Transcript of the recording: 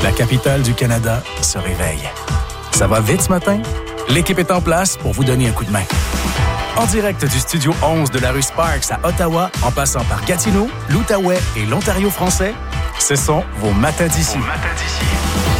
La capitale du Canada se réveille. Ça va vite ce matin? L'équipe est en place pour vous donner un coup de main. En direct du Studio 11 de la rue Sparks à Ottawa, en passant par Gatineau, l'Outaouais et l'Ontario français, ce sont vos matins d'ici.